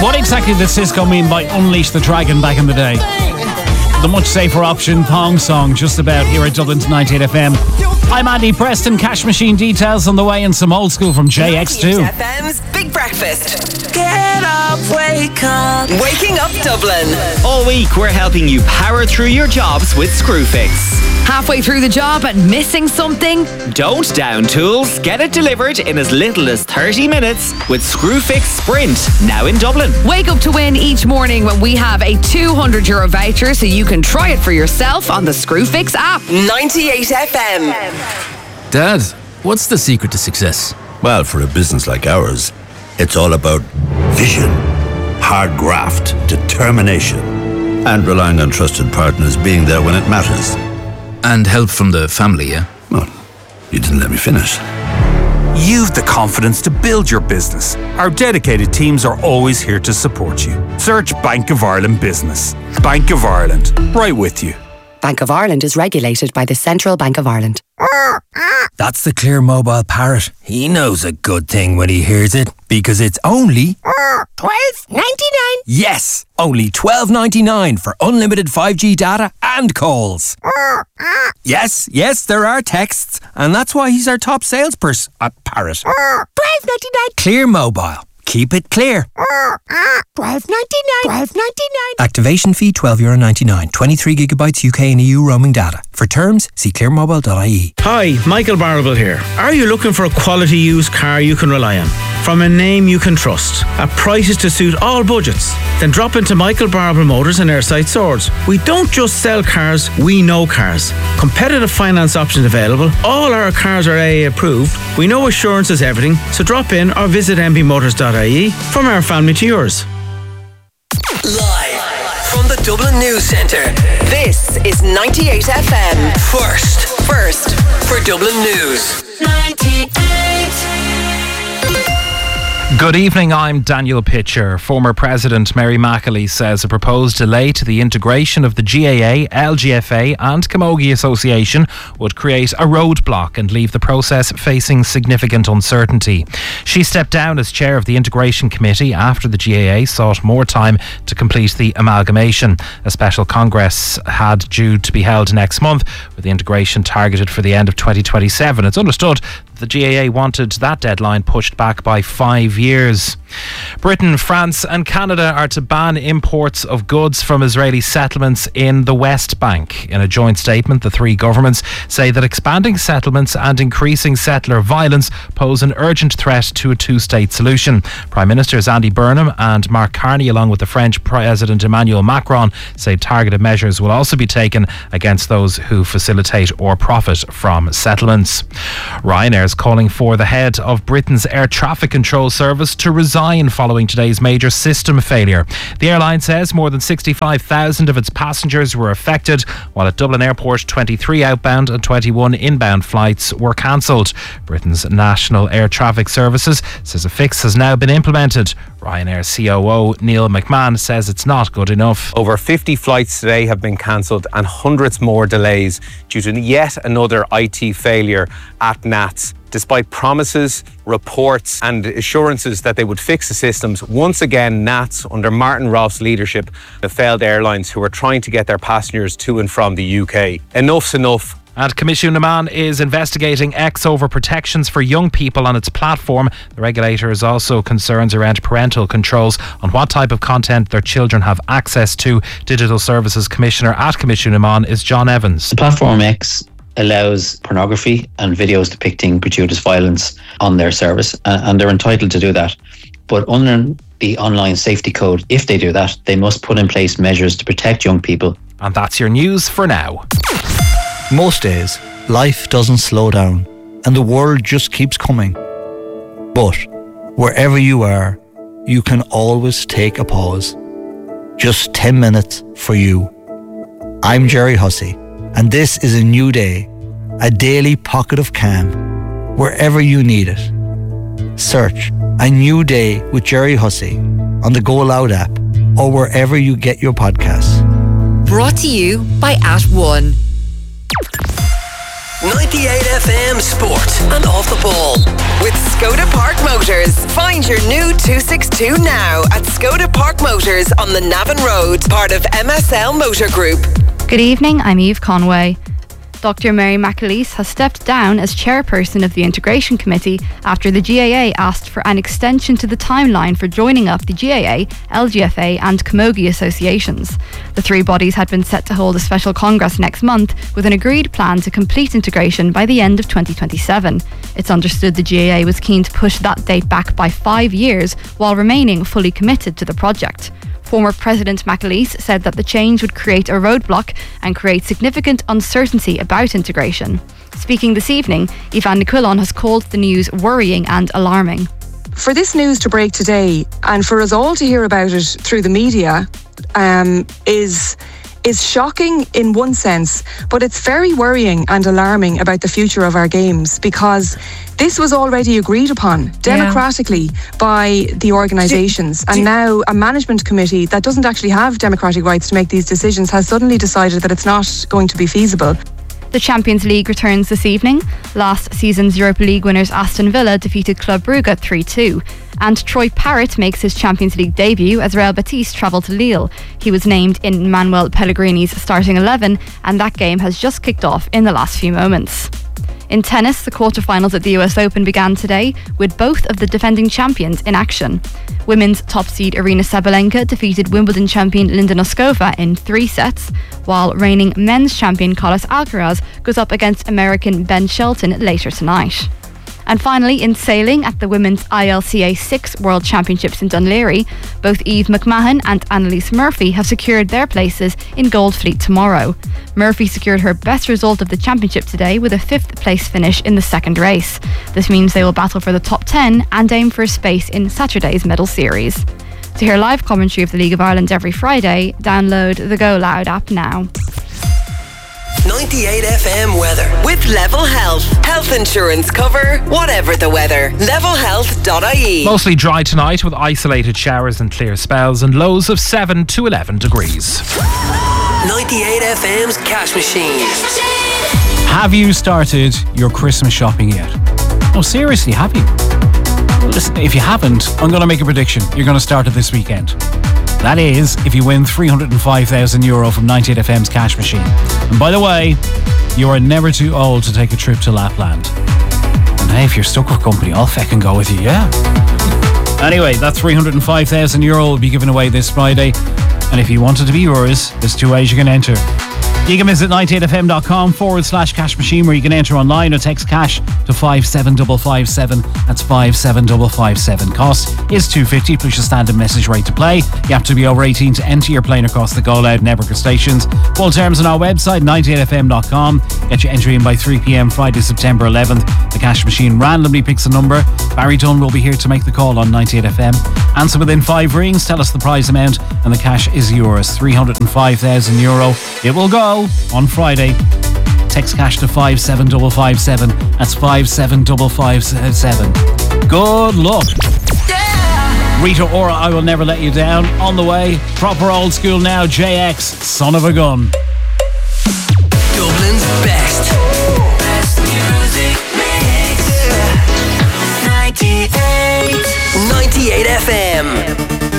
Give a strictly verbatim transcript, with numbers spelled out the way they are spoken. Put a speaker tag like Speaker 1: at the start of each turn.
Speaker 1: What exactly did Cisco mean by Unleash the Dragon back in the day? The much safer option, Thong Song, just about here at Dublin's ninety-eight F M. I'm Andy Preston. Cash Machine details on the way and some old school from J X two.
Speaker 2: F M's Big Breakfast. Get up, wake up. Waking up Dublin.
Speaker 3: All week we're helping you power through your jobs with Screwfix.
Speaker 4: Halfway through the job and missing something?
Speaker 3: Don't down tools. Get it delivered in as little as thirty minutes with Screwfix Sprint, now in Dublin.
Speaker 4: Wake up to win each morning when we have a two hundred euro voucher so you can try it for yourself on the Screwfix app.
Speaker 2: ninety-eight F M.
Speaker 5: Dad, what's the secret to success?
Speaker 6: Well, for a business like ours, it's all about vision, hard graft, determination, and relying on trusted partners being there when it matters.
Speaker 5: And help from the family, yeah?
Speaker 6: Well, you didn't let me finish.
Speaker 7: You've the confidence to build your business. Our dedicated teams are always here to support you. Search Bank of Ireland Business. Bank of Ireland, right with you.
Speaker 8: Bank of Ireland is regulated by the Central Bank of Ireland.
Speaker 9: That's the Clear Mobile parrot. He knows a good thing when he hears it, because it's only
Speaker 10: twelve ninety-nine.
Speaker 9: Yes, only twelve ninety-nine for unlimited five G data and calls. Yes, yes, there are texts, and that's why he's our top salesperson. A parrot.
Speaker 10: twelve ninety-nine.
Speaker 9: Clear Mobile. Keep it clear.
Speaker 10: twelve ninety-nine. twelve ninety-nine.
Speaker 9: Activation fee twelve euro ninety-nine. twenty-three gigabytes U K and E U roaming data. For terms, see clear mobile dot I E.
Speaker 11: Hi, Michael Barrable here. Are you looking for a quality used car you can rely on? From a name you can trust, at prices to suit all budgets? Then drop into Michael Barrable Motors and Airside Swords. We don't just sell cars, we know cars. Competitive finance options available. All our cars are A A approved. We know assurance is everything, so drop in or visit m b motors dot I E. From our family to yours.
Speaker 2: Live from the Dublin News Centre, this is ninety-eight F M. First, first for Dublin News. ninety-eight.
Speaker 12: Good evening, I'm Daniel Pitcher. Former President Mary Macaulay says a proposed delay to the integration of the G A A, L G F A and Camogie Association would create a roadblock and leave the process facing significant uncertainty. She stepped down as chair of the integration committee after the G A A sought more time to complete the amalgamation. A special congress had due to be held next month, with the integration targeted for the end of twenty twenty-seven. It's understood the G A A wanted that deadline pushed back by five years. Britain, France and Canada are to ban imports of goods from Israeli settlements in the West Bank. In a joint statement, the three governments say that expanding settlements and increasing settler violence pose an urgent threat to a two-state solution. Prime Ministers Andy Burnham and Mark Carney, along with the French President Emmanuel Macron, say targeted measures will also be taken against those who facilitate or profit from settlements. Ryanair is calling for the head of Britain's air traffic control service to resign following today's major system failure. The airline says more than sixty-five thousand of its passengers were affected, while at Dublin Airport twenty-three outbound and twenty-one inbound flights were cancelled. Britain's National Air Traffic Services says a fix has now been implemented. Ryanair C O O Neil McMahon says it's not good enough.
Speaker 13: Over fifty flights today have been cancelled and hundreds more delays due to yet another I T failure at N A T S. Despite promises, reports and assurances that they would fix the systems, once again N A T S, under Martin Roth's leadership, have failed airlines who are trying to get their passengers to and from the U K. Enough's enough.
Speaker 12: And Commission Naman is investigating X over protections for young people on its platform. The regulator has also concerns around parental controls on what type of content their children have access to. Digital Services Commissioner at Commission Naman is John Evans.
Speaker 14: The platform X allows pornography and videos depicting gratuitous violence on their service, and they're entitled to do that. But under the online safety code, if they do that, they must put in place measures to protect young people.
Speaker 12: And that's your news for now.
Speaker 15: Most days, life doesn't slow down and the world just keeps coming. But wherever you are, you can always take a pause. Just ten minutes for you. I'm Jerry Hussey, and this is a new day, a daily pocket of calm, wherever you need it. Search A New Day with Jerry Hussey on the Go Loud app or wherever you get your podcasts.
Speaker 4: Brought to you by At One.
Speaker 2: ninety-eight F M Sport and Off the Ball. with Skoda Park Motors. Find your new two sixty-two now at Skoda Park Motors on the Navan Road, part of M S L Motor Group.
Speaker 16: Good evening, I'm Eve Conway. Doctor Mary McAleese has stepped down as chairperson of the Integration Committee after the G A A asked for an extension to the timeline for joining up the G A A, L G F A and Camogie associations. The three bodies had been set to hold a special congress next month with an agreed plan to complete integration by the end of twenty twenty-seven. It's understood the G A A was keen to push that date back by five years while remaining fully committed to the project. Former President McAleese said that the change would create a roadblock and create significant uncertainty about integration. Speaking this evening, Evan Quillon has called the news worrying and alarming.
Speaker 17: For this news to break today and for us all to hear about it through the media um, is is shocking in one sense, but it's very worrying and alarming about the future of our games, because this was already agreed upon democratically yeah. by the organisations, and now a management committee that doesn't actually have democratic rights to make these decisions has suddenly decided that it's not going to be feasible.
Speaker 16: The Champions League returns this evening. Last season's Europa League winners Aston Villa defeated Club Brugge three two. And Troy Parrott makes his Champions League debut as Real Betis travel to Lille. He was named in Manuel Pellegrini's starting eleven, and that game has just kicked off in the last few moments. In tennis, the quarterfinals at the U S Open began today with both of the defending champions in action. Women's top seed Arina Sabalenka defeated Wimbledon champion Linda Noskova in three sets, while reigning men's champion Carlos Alcaraz goes up against American Ben Shelton later tonight. And finally, in sailing at the Women's I L C A six World Championships in Dún Laoghaire, both Eve McMahon and Annalise Murphy have secured their places in Gold Fleet tomorrow. Murphy secured her best result of the championship today with a fifth place finish in the second race. This means they will battle for the top ten and aim for a space in Saturday's medal series. To hear live commentary of the League of Ireland every Friday, download the Go Loud app now.
Speaker 2: ninety-eight F M weather with Level Health. Health insurance cover, whatever the weather. level health dot I E.
Speaker 12: Mostly dry tonight with isolated showers and clear spells and lows of seven to eleven degrees.
Speaker 2: ninety-eight F M's Cash Machine.
Speaker 1: Have you started your Christmas shopping yet? No, seriously, have you? Listen, if you haven't, I'm going to make a prediction. You're going to start it this weekend. That is, if you win three hundred five thousand euro from ninety-eight F M's Cash Machine. And by the way, you are never too old to take a trip to Lapland. And hey, if you're stuck with company, I'll feckin' go with you, yeah? Anyway, that three hundred five thousand euro will be given away this Friday. And if you want it to be yours, there's two ways you can enter. You can visit ninety-eight F M dot com forward slash cash machine, where you can enter online or text cash to five seven five five seven. That's five seven five five seven. Cost is two fifty plus your standard message rate to play. You have to be over eighteen to enter. Your plane across the Go Loud network of stations. Full terms on our website, ninety-eight F M dot com. Get your entry in by three p.m. Friday, September eleventh. The cash machine randomly picks a number. Barry Dunn will be here to make the call on ninety-eight F M. Answer within five rings, tell us the prize amount, and the cash is yours. three hundred five thousand euro. It will go on Friday. Text cash to five seven five five seven. That's five seven five five seven. Good luck. Yeah. Rita Ora, I Will Never Let You Down. On the way, proper old school now, J X, Son of a Gun.
Speaker 2: Dublin's best. Best music mix. ninety-eight. ninety-eight F M.